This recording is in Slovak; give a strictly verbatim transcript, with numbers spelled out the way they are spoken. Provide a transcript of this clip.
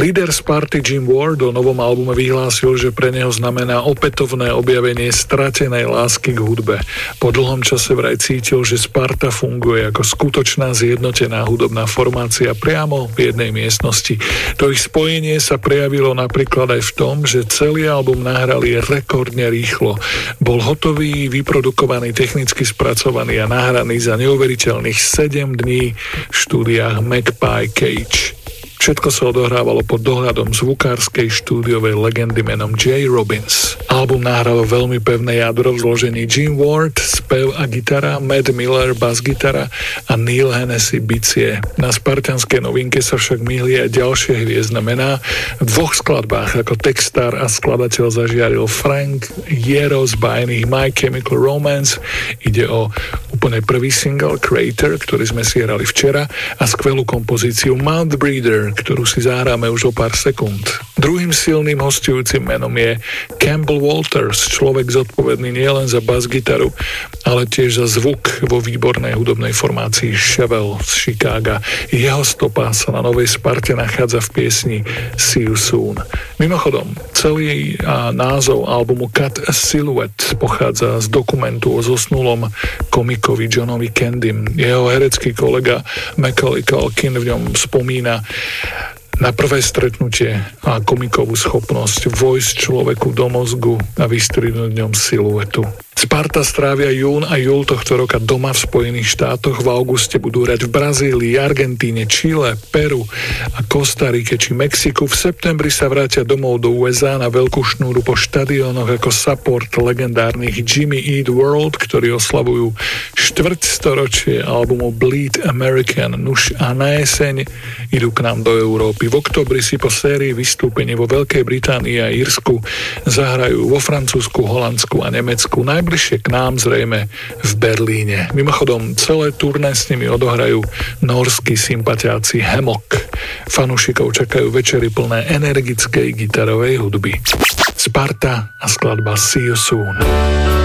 Líder Sparty Jim Ward o novom albume vyhlásil, že pre neho znamená opätovné objavenie stratenej lásky k hudbe. Po dlhom čase vraj cítil, že Sparta funguje ako skutočná zjednotená hudobná formácia priamo v jednej miestnosti. To ich spojenie sa prejavilo napríklad aj v tom, že celý album nahrali rekordne rýchlo. Bol hotový, vyprodukovaný, technicky spracovaný a nahraný za neuveriteľných sedem dní v štúdiách Magpie Cage. Všetko sa odohrávalo pod dohľadom zvukárskej štúdiovej legendy menom Jay Robbins. Album nahralo veľmi pevné jadro v zložení Jim Ward, spev a gitara, Matt Miller, bass gitara a Neil Hennessy bicie. Na spartanskej novinke sa však myhli aj ďalšie hviezdne mená. V dvoch skladbách ako textár a skladateľ zažiaril Frank Iero z bajných My Chemical Romance. Ide o úplne prvý single Crater, ktorý sme si hrali včera, a skvelú kompozíciu Mount Breeder, ktorú si zahráme už o pár sekúnd. Druhým silným hostujúcim menom je Campbell Walters, človek zodpovedný nielen za bas-gitaru, ale tiež za zvuk vo výbornej hudobnej formácii Chevelle z Chicaga. Jeho stopa sa na novej Sparte nachádza v piesni See You Soon. Mimochodom, celý a názov albumu Cut a Silhouette pochádza z dokumentu o zosnulom komikovi Johnovi Candym. Jeho herecký kolega Macaulay Culkin v ňom spomína na prvé stretnutie a komikovú schopnosť vojsť človeku do mozgu a vystriednúť v ňom siluetu. Sparta strávia jún a júl tohto roka doma v Spojených štátoch, v auguste budú hrať v Brazílii, Argentíne, Čile, Peru a Kostarike či Mexiku. V septembri sa vrátia domov do ú es á na veľkú šnúru po štadiónoch ako support legendárnych Jimmy Eat World, ktorí oslavujú štvrťstoročie albumu Bleed American. Nuž a na jeseň idú k nám do Európy. V októbri si po sérii vystúpení vo Veľkej Británii a Írsku zahrajú vo Francúzsku, Holandsku a Nemecku. Najbližšie k nám zrejme v Berlíne. Mimochodom, celé turné s nimi odohrajú norskí sympatiáci Hammock. Fanúšikov čakajú večery plné energickej gitarovej hudby. Sparta a skladba See You Soon.